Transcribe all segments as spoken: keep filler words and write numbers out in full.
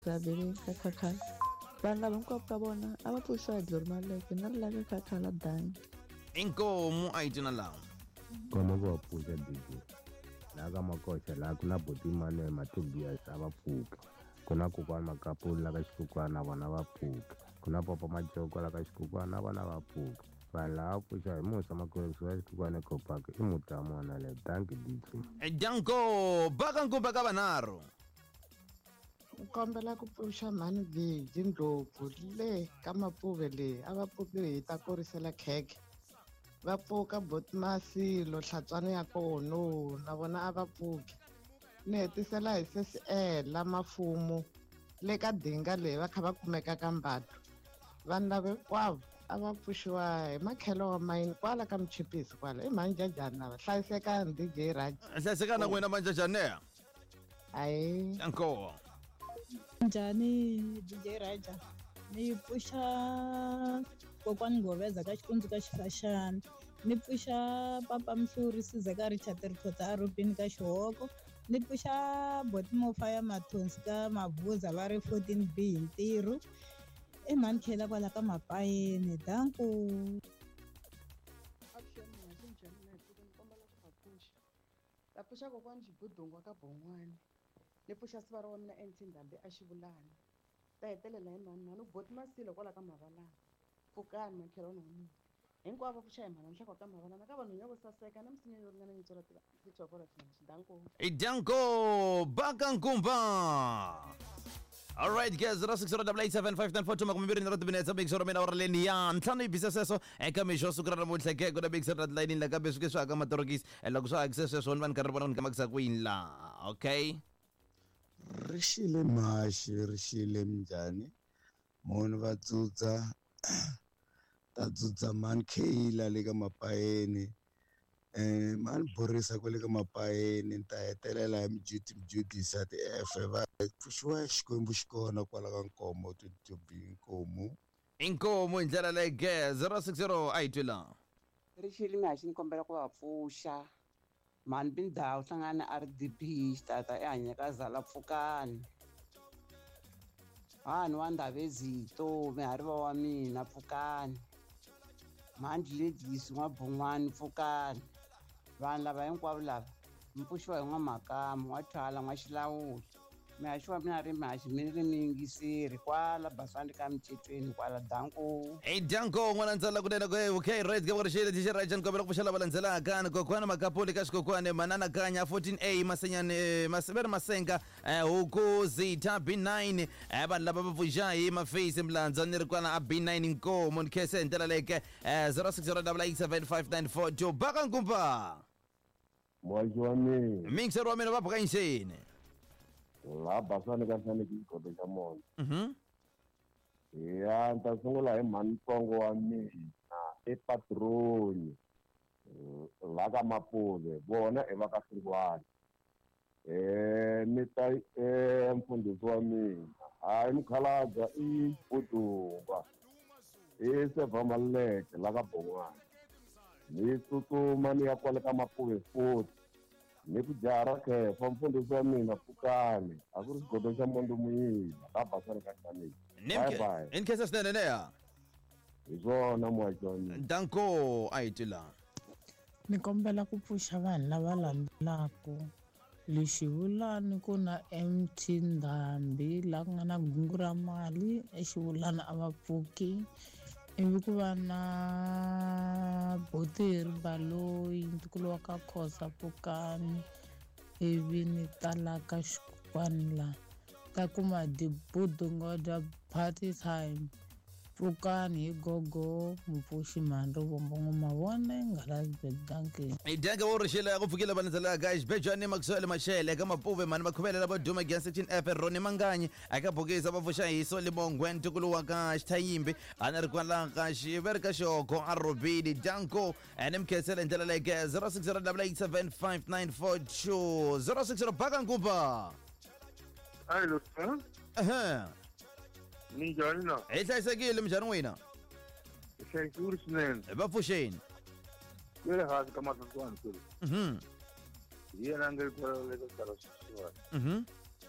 Zabele ka khakhala vanhu lava hinkwavo ka vona a va pfuxiwa hi Dlorimaleke na ri lava khakhala danyi inkomo a yi twi lawa koma ku va pfuxa dj laha ka makoxa laha ku na botimane matobias a va pfuka ku na kokwani makapuli la ka xikukwana na vona va pfuka ku na papa majoko la ka xikukwana na vona va pfuka vanhu lava pfuxa hi musa makwenu kusuka xikukwana ekopaka i mutamona le danki dj danko baka nkumba ka vanharhu kombela ku pfuxa mhani vhiji ndlopfu le ka mapuve leyi a va pfukiwe hi ta kurisela khekhe va pfuka botimasilo hlatswana ya kono na vona a va pfuki ni hetisela hi sesiela mafumo le ka dinga leyi va kha va kumeka ka mbato vanhu lava hinkwavo a va pfuxiwa hi makhelo wa mayini kwala ka muchipisi kwala i manjajani lava hlayisekani d j raj hlayisekana n'wina manjajaneya hayi danko njhani D J Raja ni pfuxa kokwani Ngoveza ka xikundzu ka xifashani ni pfuxa papa Mhluri Siza ka Richard Rikota a Rubini ka xihoko ni pfuxa Botimofa ya Mathonsi ka Mabhuza va ri fourteen B hi ntirho i mhani khela kwala ka Mapayeni danku la pfuxa kokwani Xigudungwa ka Bon'wana ni pfuxa siva ra wa mina Ntshindhambi a Xivulana ta hetelela hi mhani mhani Boti Masilo kwala ka Mavalana pfukani makhelwana wa mina hinkwavo va pfuxa hi mhana nhloko ka Mavalana ka vanhu vo saseka na misinya yo ringana yitswela tithokola xidanko i danko baka nkumba. All right guys, zero six zero eight eight seven five nine four two makumbiri naro tibinetsa big show mina orleni ya ntlhanu ibisa seso eka misho sukura ra mutleke ku na big show line la ka besuke swa ka matorokisi loko swa access so van karhi vona ka makisa kwini la okay rishile mashi rishile mjani munhu va tsutsa ta tsutsa man khila le ka Mapayeni eh man borisa ko le ka Mapayeni nta hetelela hi mjuti mjuti sa ti F va pfuxiwa xikwembu xikona kwala ka nkomo twenty nkomo inkomo indlela leke zero six zero a yi twi la rishile mashi ni kombela ku va pfuxa mani bindhawu hlangana R D P xitata ehanyeka zala pfukani vanhu wa Ndavezito mihariva wa mina pfukani mhandli ledisi n'wa Bon'wana pfukani vanhu lava hinkwavo lava mpfuxiwa hi n'wamakamu n'wa Thwala n'wa Xilawuli mihaxi wa mina ri mihaxi mini ri miyingiseri kwala baswani ka micetweni kwala danko hey danko n'wana ntsala kunene ko okay right ke vorixile tixi right ni kombela ku pfuxa lava landzelaka ni kokwana makapuli ka xikokwane manana kanya fourteen A masenyani masiveri masenga huku zita B nine vanhu lava va pfuxa hi maface mlandza ni ri kwana a B nine nkomo ni khese ndlela leke zero six zero eight eight seven five nine four two baka nkumba mwaji wa mina mixer wa mina va baka yini la basani ka hlani ki godo xa mona mhm ya nta sungula hi mhani ntsongo wa mina epatroni la ka Mapuve vona i va ka Hlungwane eh ni ta eh mfundhisi wa mina hayi mukhalabya i Budungwa i Seva Maleke la ka Bon'wana ni tsutsuma ni ya kwale ka Mapuve futhi ni ku jara khefa mfundhisi wa mina pfukani a ku ri xigodo xa mondo muyila la basani ka hlani bye bye in khese swinene neya hi swona mwaji wa mina danko a yi twi la ni kombela ku pfuxa vanhu lava landzelaka lexi vulani ku na M T Ndhambi laha ku nga na gungu ra mali exivulana a va pfuki ivi ku va na Boteri Baloyi ntukulu wa ka Khoza pfukani ivi ni tala ka xikokwani la ta kuma Dibudungoja party time pfukani hi gogo mpfuxi mhandri vombongo mavone ngalasbedanke idanke wo rixile ku pfukile va landzelaka xibejani makusele maxele ka Mapuve mani va khuvelela va duma against section F Roni Manganyi aka bokisa va pfuxa hi Solimongwe ntukulu wa ka Xithayimbi ana ri kwala ka xiveri ka xihoko a Robini danko ene mkhesele ndlela leke zero six zero eight eight seven five nine four two zero six zero baka nkumba Hello sir ehe minjhani na hi hlayisekile minjhani n'wina hlayisuri swinene va pfuxeni ku le hansi ka matsatsuwani kule mhm hi yena a nga ri kwala le ka kala sweswiwani mhm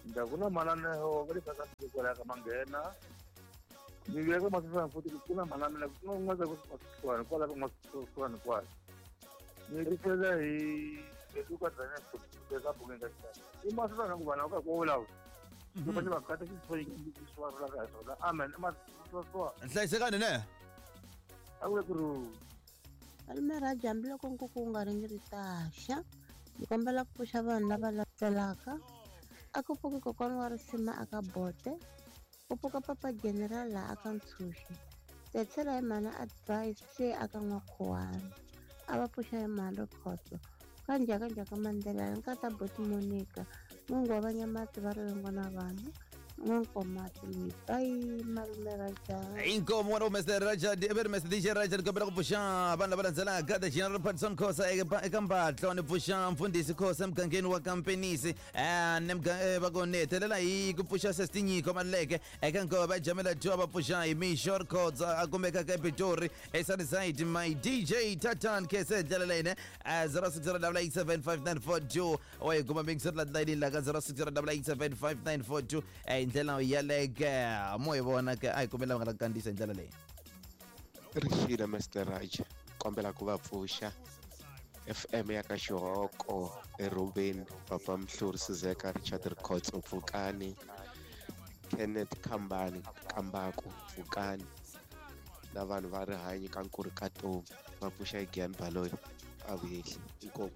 ndakuna mananeho vale kakasikwela kamangena niveke masiswana futhi kuna mananele kungaze kusikwani kwala kumasiswana kwala nilifela hi edukadzane bekabhukenga imasiswana ngubana ukakola ukuthi bakhatha isiswara kaso la amen masiswa Hlayisekani ne? akukuru Alimera jambi loko nkuku nga ringi ri taxa ni kombela ku pfuxa vanhu lava landzelaka a ku pfuki kokwana wa risima aka bote ku pfuka papa general la aka ntshuxi tethela hi mhana advice se aka n'wakhuwana a va pfuxa hi mhani rikhoso ka njhaka njhaka mandlela nkata boti monica n'wingi wa vanyamati va rivengo na vanhu n'wankomati mibayi malume rajani Inkomo wana umester Raja Eber Mester D J Raja nikobela kupusha abana balandzelaka the General Patson Khosa eka mbatlo ni pfusha mfundhisi Khosa emugangeni wa Kampenisi vakonethelela hi ku pfusha sestinyiko maleke eka nkova Jamela Joe va pfusha hi Mishor Khoza a kumekaka ePitori eSunnyside my D J Tatan Kese dlalelene zero six zero eight eight seven five nine four two oye kuma mingisela line la ka zero six zero eight eight seven five nine four two ndlela yaleke mo hi vona ke a hi kombela nga kandisa ndlela leyi Rishile Mister Raj kombela ku va pfusha F M ya ka Xihoko eRobeni Papa Mhluri Sizeka Richard Rikotso Pfukani Kenneth Khambani Kambaku Pfukani na vanhu va rihanyi ka Nkuri Katomu va pfusha Gian Baloyi a vuyehli inkomo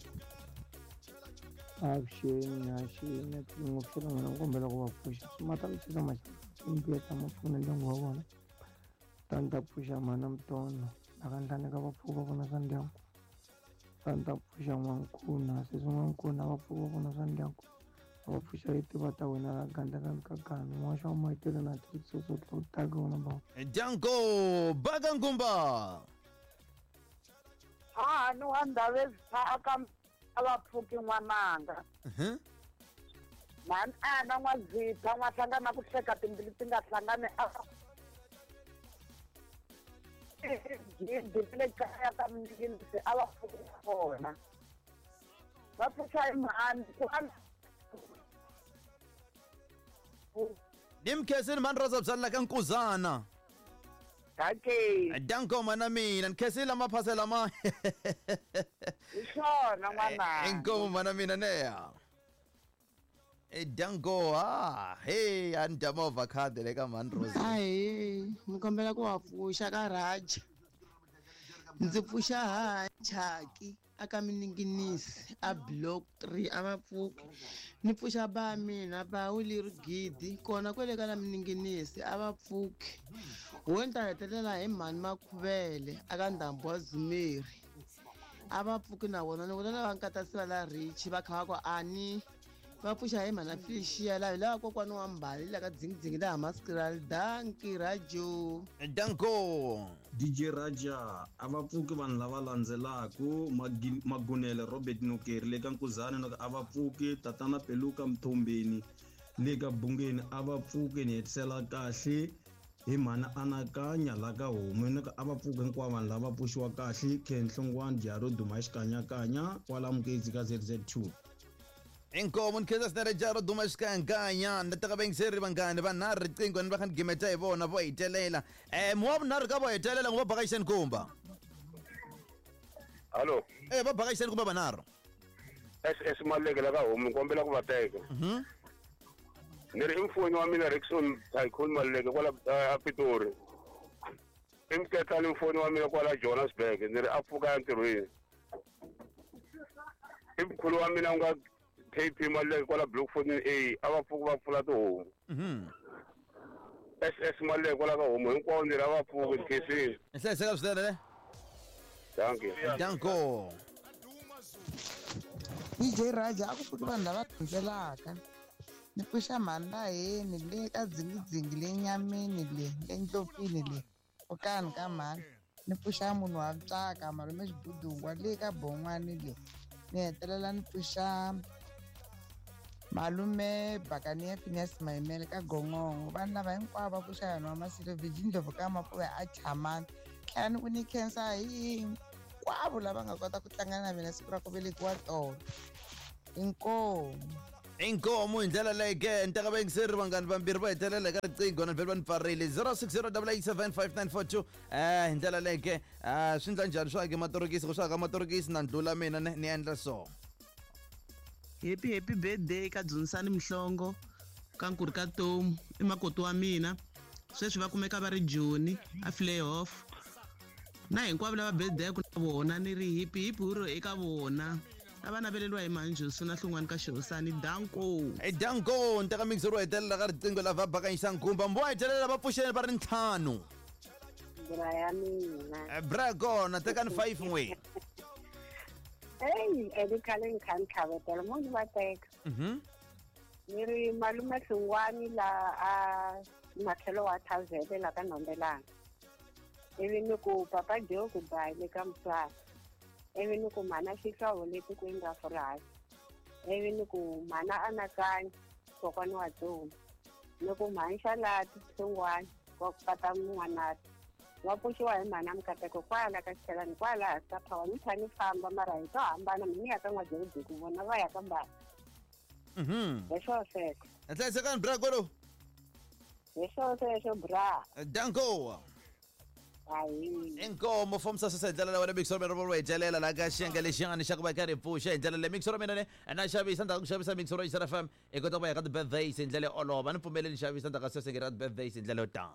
Avuxeni haxini ngopfula n'wina kombela ku va pfuxa mata lutshisa maximbiyeta mapfuna ndyangu wa vona tani ta pfuxa mhana Mtono laka nhlani ka vapfuki va vona swa ndyangu tani ta pfuxa N'wankuna sweswi N'wankuna vapfuki va vona swa ndyangu a va pfuxa hi tiva ta wena la gandlakani ka gani n'waxa wa maitele na tirisosotla u taka wona ba Janko Bagangumba ha no andave aka abapfuki n'wananga mani ana n'wazipha n'wa hlangana ku hleka timbili ti nga hlangani gidi le kaya ka mingilisi a va pfuki kona va pfuxa hi mhani nimkhesini mani Rosa Bzala ka Nkuzana okay Danko mana mina nikhesile amaphasela ma Ishona n'wananga Inkomo mana mina neya e Danko ah hey andamova khadi le ka mani Rosa hayi ni kombela ku va pfuxa ka Raja ndzi pfuxa ha Chaki aka Mininginisi a block three a va pfuki ni pfuxa ba mina ba Wili Gidi kona kwele ka na Mininginisi a va pfuki wo ni ta hetelela hi mhani Makhuvele aka Ndhambu wa Zumeri a va pfuki na vona ni vona lava nkata Sivala Rich va kha va ku ani va pfuxa hi mhana Felicia laha lava kokwani wa Mbali la ka dzingidzingi laha Maskral Danki Rajo Danko D J Raja a va pfuki vanhu lava landzelaku Magunele Robert Nukeri le ka Nkuzana na a va pfuki Tatana Peluka Mthombeni le ka Bungeni a va pfuki ni hetisela kahle hi mhana Anakanya la ka Homu ni a va pfuki hinkwavo vanhu lava pfuxiwa kahle Khenhlongwana Jaro Duma Xikanyakanya kwala Mukezi ka Z Z two Inkomo nikhesa sinere Jaro Duma Xikanyakanya ni taka vengiseri vangani vanharhu riqingho ni va kha ni gimeta hi vona vo hetelela eh muwa vunharhu ka vo hetelela nguva baka xani kumba Hallo eh va baka xani kumba vanharhu S S Maleke la ka Homu kombela ku va teka mhm ni ri mfoni wa mina Rickson Tycoon Maleke kwala Pitori imketani mfoni wa mina kwala Johannesburg ni ri a pfuka ntirhweni imkhulu wa mina nga K P Maleke kwala Bloemfontein A a va pfuka va pfula tihomu mhm S S Maleke kwala ka Homu hinkwavo ni ri a va pfuka khesini nhlayiseka swinene thank you Danko D J Raja a ku pfuki vanhu lava landzelaka ni pfuxa mhani Laheni le ka dzingidzingi le Nyameni le le Ndlopini le okani ka mhani ni pfuxa munhu wa Ntsaka malume Xibudungwa le ka Bon'wani le ni hetelela ni pfuxa malume Bakania Phineas Mayimele ka Gongongo vanhu lava hinkwavo va pfuxa yena wa Masilo Virgin Ndlovu ka Mapuve a Chamani tlhela ni ku ni khensa hinkwavo lava nga kota ku tlangana na mina siku ra ku velekiwa tolo inkomo inkomo indlela leke ntaka bengiseri bangani bambiri ba hetelela ka riqingho na vhele va ni pfarile zero six zero eight eight seven five nine four two eh indlela leke ah swi ndla njhani swa ke matorokisi ku swa ka matorokisi na ndlula mina ni endla so. Happy happy birthday ka Dzungisani Mhlongo ka nkuri ka Tomu i makoti wa mina sweswi va kumeka va ri Joni a Flay off na hinkwavo lava birthday ku na vona ni ri hippie hippie huro eka vona ava naveleliwa hi manjusu na hlungwani ka Xihosani Danko e Danko ntaka mixer wa hetelela ka riqingho lava bakanyisa nkumba mbo hetelela va pfuxeni va ri ntlhanu bra ya mina bra kona tekani five n'we hey edikale nkhani khavetela munhu va teka mhm ni ri malume Hlungwani la a matlhelo wa Thazele la ka Nombelanga ivi ni ku papa Joe ku bye le ka Mswati ivi ni ku mana Xihlovo leti ku nga furasi ivi ni ku mana Anakanyi kokwani wa Dzuma ni ku Mansha Lati Hlungwani wa ku pata n'wanati wa puxiwa hi mana Mkateko kwala ka Xithelani kwala hansi ka phawa ni tlha ni famba mara hi to hambana mini ya ka N'wajevude ku vona va ya ka Mbala mhm hi swona sweswo a hlayisekani bra kwalo hi swona sweswo bra Danko inkomo from sasa ndlela la wena mixer mina ro hetelela la ka xiyenge lexi nga ni xa ku va karhi pfuxa hi ndlela le mixer mina ne na xavisa ndhaku ku xavisa mixer ro H R F M i kota ku va ya ka ti-birthdays hi ndlela olova ni pfumeleli xavisa ndhaku ka sweswi nge ra ti-birthdays hi ndlela yo tala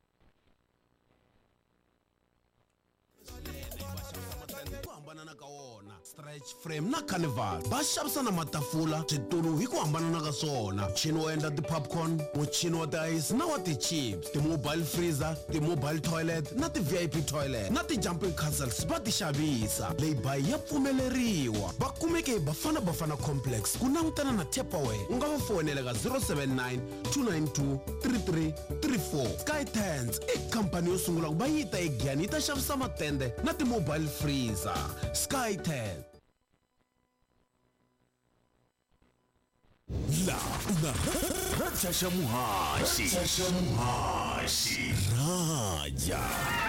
hambanana ka wona stretch frame na carnival va xavisa na matafula switulu hi ku hambanana ka swona muchini wo endla ti-popcorn muchini wa ti-ice na wa ti-chips ti-mobile freezer ti-mobile toilet na ti-V I P toilet na ti-jumping castles va ti xavisa leyi bayi ya pfumeleriwa va kumeke hi Bafana Bafana complex ku langutana na Tupperware u nga va fonela ka zero seven nine two nine two three three three four Sky Tents i khampani yo sungula ku va yi ta eGiyani yi ta xavisa matende na ti-mobile freezer Sky Tent. La una Raja Muhashi Raja